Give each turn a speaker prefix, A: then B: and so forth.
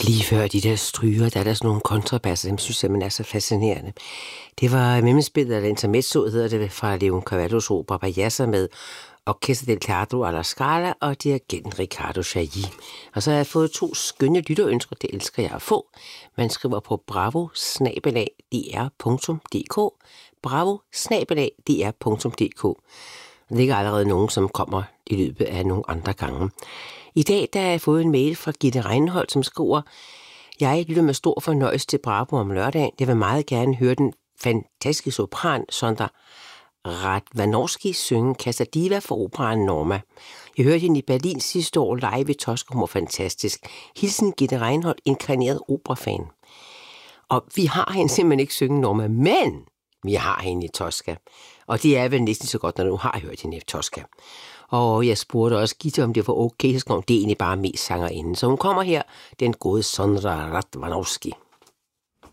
A: Lige før de der stryger, der er der sådan nogle kontrabasser, dem synes jeg, man er så fascinerende. Det var mellemspillet, eller intermezzoet hedder det, fra Leon Cavallos opera Bajazza med Orchestra del Teatro alla Scala og dirigenten Riccardo Chailly. Og så har jeg fået 2 skønne lytterønsker, det elsker jeg at få. Man skriver på bravo@dr.dk, bravo@dr.dk. Der ligger allerede nogen, som kommer i løbet af nogle andre gange. I dag der har jeg fået en mail fra Gitte Reinholdt, som skriver: Jeg lytter med stor fornøjelse til Bravo om lørdagen. Jeg vil meget gerne høre den fantastiske sopran Sondra Radvanovsky synge Casa Diva for operaen Norma. Jeg hørte hende i Berlin sidste år live i Tosca. Hun var fantastisk. Hilsen Gitte Reinholdt, inkarneret operafan. Og vi har hende simpelthen ikke synge Norma, men vi har hende i Tosca. Og det er vel næsten så godt, når du har hørt hende i Tosca. Og jeg spurgte også Gitte, om det var okay, så skrev det egentlig bare mest sangerinde. Så hun kommer her, den gode Sondra Radvanovsky.